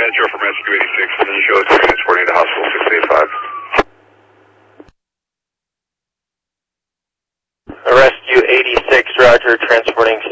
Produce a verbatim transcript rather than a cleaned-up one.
Metro from Rescue eighty-six, and you show us transporting to hospital six eighty-five. Rescue eighty-six, roger, transporting